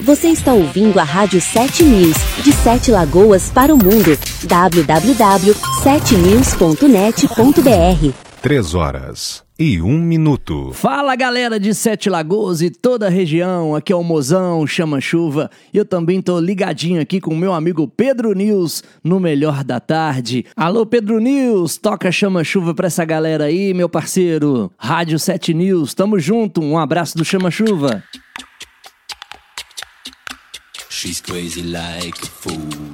Você está ouvindo a Rádio 7 News, de 7 Lagoas para o mundo. www.7news.net.br 3h01. Fala, galera de 7 Lagoas e toda a região, aqui é o Mozão, Chama-Chuva. Eu também tô ligadinho aqui com o meu amigo Pedro News, no Melhor da Tarde. Alô, Pedro News, toca Chama-Chuva pra essa galera aí, meu parceiro. Rádio 7 News, tamo junto, um abraço do Chama-Chuva. She's crazy like a fool.